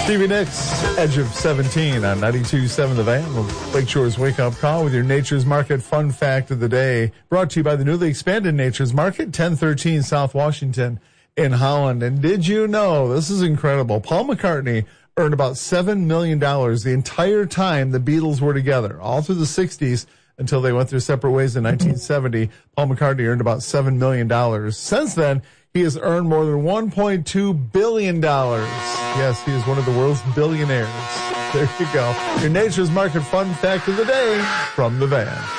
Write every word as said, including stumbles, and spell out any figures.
Stevie Nicks, Edge of seventeen on ninety-two point seven The Van. Lakeshore's Wake Up Call with your Nature's Market Fun Fact of the Day. Brought to you by the newly expanded Nature's Market, ten thirteen South Washington in Holland. And did you know, this is incredible, Paul McCartney earned about seven million dollars the entire time the Beatles were together, all through the sixties until they went their separate ways in nineteen seventy. Paul McCartney earned about seven million dollars. Since then, he has earned more than one point two billion dollars. Yes, he is one of the world's billionaires. There you go. Your Nature's Market Fun Fact of the Day from The Van.